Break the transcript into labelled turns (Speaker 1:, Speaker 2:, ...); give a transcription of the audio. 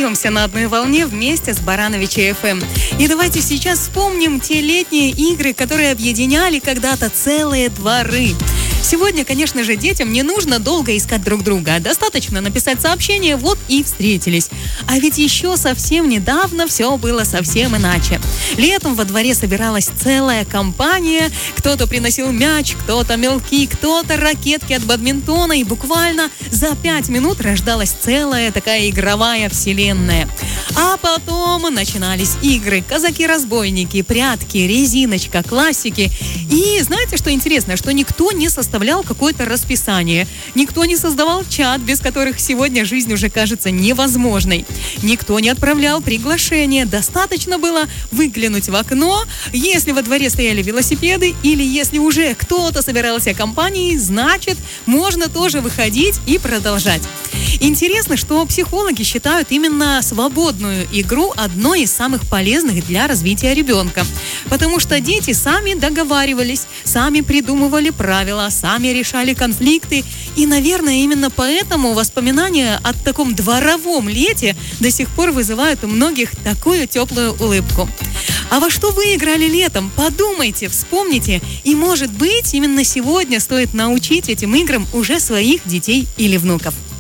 Speaker 1: остаемся на одной волне вместе с Барановичей ФМ. И давайте сейчас вспомним те летние игры, которые объединяли когда-то целые дворы. Сегодня, конечно же, детям не нужно долго искать друг друга. Достаточно написать сообщение, вот и встретились. А ведь еще совсем недавно все было совсем иначе. Летом во дворе собиралась целая компания. Кто-то приносил мяч, кто-то мелки, кто-то ракетки от бадминтона. И буквально за 5 минут рождалась целая такая игровая вселенная. А потом начинались игры. Казаки-разбойники, прятки, резиночка, классики. И знаете, что интересно? Что никто не составлял какое-то расписание. Никто не создавал чат, без которых сегодня жизнь уже кажется невозможной. Никто не отправлял приглашения. Достаточно было выглянуть в окно, если во дворе стояли велосипеды, или если уже кто-то собирался компанией, значит, можно тоже выходить и продолжать. Интересно, что психологи считают именно свободную игру одной из самых полезных для развития ребенка. Потому что дети сами договаривались, сами придумывали правила, сами решали конфликты. И, наверное, именно поэтому воспоминания о таком дворовом лете до сих пор вызывают у многих такую теплую улыбку. А во что вы играли летом? Подумайте, вспомните. И, может быть, именно сегодня стоит научить этим играм уже своих детей или внуков.